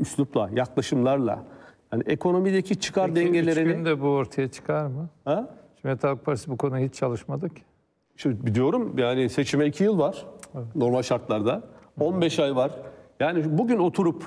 üslupla, yaklaşımlarla, yani ekonomideki çıkar Peki, dengelerini... 3 günde bu ortaya çıkar mı? Ha? Cumhuriyet Halk Partisi bu konuda hiç çalışmadı ki. Şimdi diyorum yani seçime 2 yıl var normal şartlarda. 15 ay var. Yani bugün oturup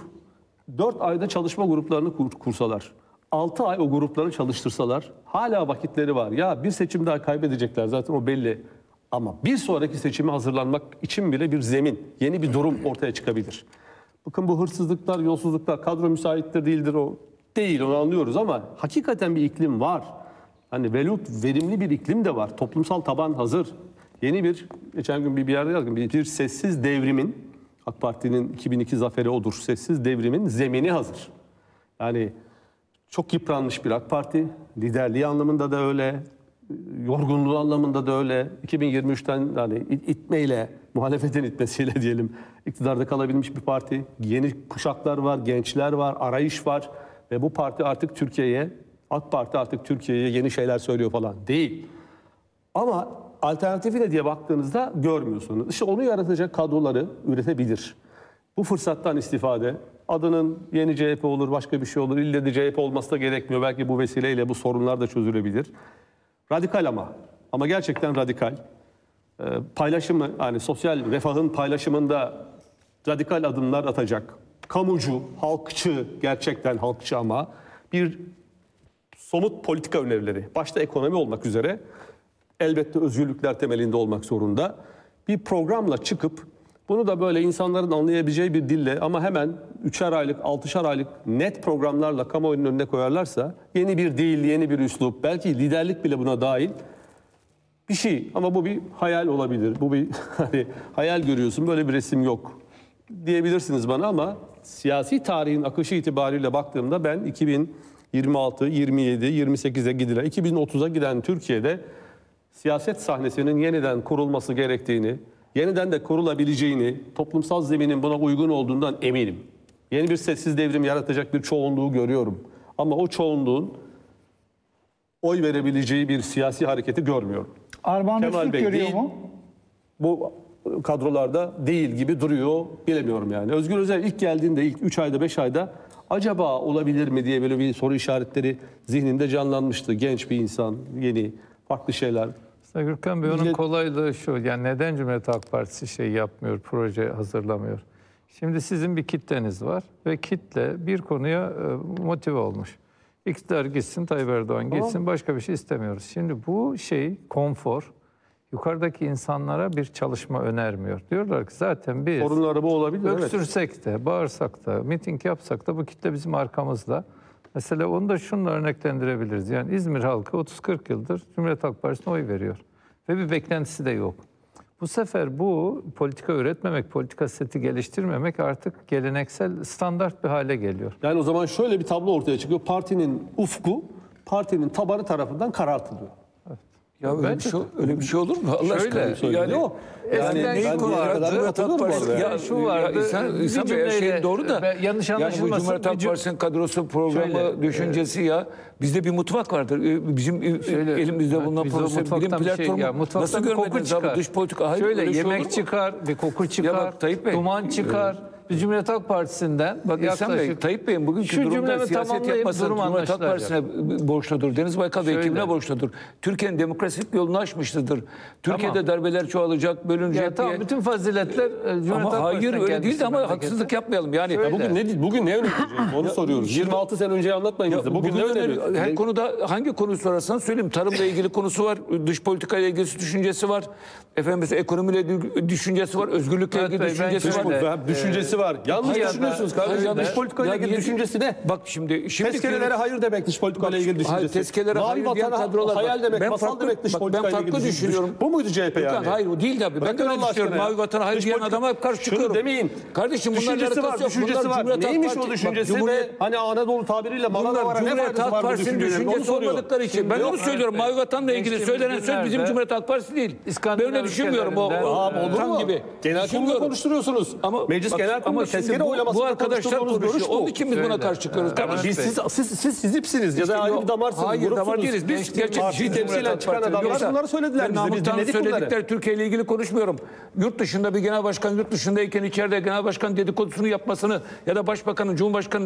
4 ayda çalışma gruplarını kursalar, 6 ay o grupları çalıştırsalar hala vakitleri var. Ya bir seçim daha kaybedecekler zaten o belli. Ama bir sonraki seçime hazırlanmak için bile bir zemin, yeni bir durum ortaya çıkabilir. Bakın bu hırsızlıklar, yolsuzluklar, kadro müsaittir değildir o. Değil, onu anlıyoruz ama hakikaten bir iklim var. Hani verimli bir iklim de var. Toplumsal taban hazır. Yeni bir, geçen gün bir yerde yazdım, bir sessiz devrimin, AK Parti'nin 2002 zaferi odur. Sessiz devrimin zemini hazır. Yani çok yıpranmış bir AK Parti. Liderliği anlamında da öyle. Yorgunluğu anlamında da öyle. 2023'ten hani itmeyle, muhalefetin itmesiyle diyelim iktidarda kalabilmiş bir parti. Yeni kuşaklar var, gençler var, arayış var. Ve bu parti artık Türkiye'ye, AK Parti artık Türkiye'ye yeni şeyler söylüyor falan değil. Ama alternatifi ne diye baktığınızda görmüyorsunuz. İşte onu yaratacak kadroları üretebilir. Bu fırsattan istifade, adının yeni CHP olur, başka bir şey olur. İlle de CHP olması da gerekmiyor. Belki bu vesileyle bu sorunlar da çözülebilir. Radikal ama gerçekten radikal. Paylaşımı, yani sosyal refahın paylaşımında radikal adımlar atacak. Kamucu, halkçı, gerçekten halkçı ama bir somut politika önerileri, başta ekonomi olmak üzere, elbette özgürlükler temelinde olmak zorunda. Bir programla çıkıp bunu da böyle insanların anlayabileceği bir dille ama hemen 3'er aylık, 6'şar aylık net programlarla kamuoyunun önüne koyarlarsa yeni bir dil, yeni bir üslup, belki liderlik bile buna dahil bir şey. Ama bu bir hayal olabilir. Bu bir hani hayal görüyorsun, böyle bir resim yok diyebilirsiniz bana ama siyasi tarihin akışı itibariyle baktığımda ben 2026, 27, 28'e gidilen, 2030'a giden Türkiye'de siyaset sahnesinin yeniden kurulması gerektiğini, yeniden de kurulabileceğini, toplumsal zeminin buna uygun olduğundan eminim. Yeni bir sessiz devrim yaratacak bir çoğunluğu görüyorum. Ama o çoğunluğun oy verebileceği bir siyasi hareketi görmüyorum. Armağan Öztürk görüyor değil, mu? Bu kadrolarda değil gibi duruyor, bilemiyorum yani. Özgür Özel ilk geldiğinde, ilk 3 ayda 5 ayda acaba olabilir mi diye böyle bir soru işaretleri zihninde canlanmıştı. Genç bir insan, yeni, farklı şeyler. Gürkan Bey, onun kolaylığı şu, yani neden Cumhuriyet Halk Partisi şey yapmıyor, proje hazırlamıyor? Şimdi sizin bir kitleniz var ve kitle bir konuya motive olmuş. İktidar gitsin, Tayyip Erdoğan gitsin, başka bir şey istemiyoruz. Şimdi bu şey, konfor, yukarıdaki insanlara bir çalışma önermiyor. Diyorlar ki zaten biz sorunları bu olabilir, öksürsek de, bağırsak da, miting yapsak da bu kitle bizim arkamızda. Mesela onu da şununla örneklendirebiliriz. Yani İzmir halkı 30-40 yıldır Cumhuriyet Halk Partisi'ne oy veriyor. Ve bir beklentisi de yok. Bu sefer bu politika üretmemek, politika seti geliştirmemek artık geleneksel, standart bir hale geliyor. Yani o zaman şöyle bir tablo ortaya çıkıyor. Partinin ufku, partinin tabanı tarafından karartılıyor. Ya öyle bir şey olur mu? Allah aşkına. Yani o. Yani neyi kullandı? Ya şu vardı. İnsan Bey, her şey doğru da. Yanlış anlaşılmasın. Bu Cumhuriyet Halk Partisi'nin kadrosu, programı, düşüncesi ya. Bizde bir mutfak vardır. Bizim elimizde bulunan profesyonel bilim platformu. Nasıl görmediniz abi? Dış politika. Hayır, şöyle yemek çıkar, bir koku çıkar, duman çıkar. Biz Cumhuriyet Halk Partisi'nden bak yaklaşık Tayyip Bey'in bugünkü durumda siyaset yapması Cumhuriyet Halk Partisi'ne borçludur. Deniz Baykal ve ekibine borçludur. Türkiye'nin demokratik yolunu açmıştır. Türkiye'de darbeler çoğalacak, bölünecek diye. Bütün faziletler Cumhuriyet Halk Partisi'nden hayır öyle değil de ama haksızlık yapmayalım. Yani bugün ne önereceğiz? Onu soruyoruz. 26 sene önce anlatmayın bize. Bugün ne öneriyoruz? Her konuda hangi konuyu sorarsan söyleyeyim. Tarımla ilgili konusu var, dış politikayla ilgili düşüncesi var. Efendim mesela ekonomiyle düşüncesi var, özgürlükle ilgili düşüncesi var. Düşüncesi var. Yanlış düşünüyorsunuz kardeşim. Dış politikayla ilgili düşüncesi ne? Bak şimdi tezkerelere hayır demek dış politikayla ilgili düşüncesi. Tezkerelere hayır diyen kadrolar. Hayal demek, masal demek dış politikayla ilgili düşünüyorum. Bu muydu CHP yani? Hayır o değil tabii. Ben de öyle düşünüyorum. Mavi vatana hayır diyen adama karşı çıkıyorum. Şunu demeyin. Kardeşim bunlar düşüncesi var. Neymiş o düşüncesi ve hani Anadolu tabiriyle Malavara ne faydası var bu düşüncelerin? Onu olmadıkları için. Ben onu söylüyorum. Mavi vatanla ilgili söylenen söz bizim Cumhuriyet Halk Partisi değil. Ben öyle düşünmüyorum. Tam gibi. Genel kurulu konuşturuyorsunuz. Meclis Genel Kurulu tezkere oylamasında bu arkadaşlar konuşuyor. Onun için biz buna karşı çıkıyoruz. Siz hizipsiniz ya da ayrı bir damarsınız. Hayır damar değiliz. Biz gerçek temsilen çıkan adamlar bunları söylediler bize. Biz dinledik bunları. Söyledikleri Türkiye ile ilgili konuşmuyorum. Yurt dışında bir genel başkan yurt dışındayken içeride genel başkan dedikodusunu yapmasını ya da başbakanın, cumhurbaşkanı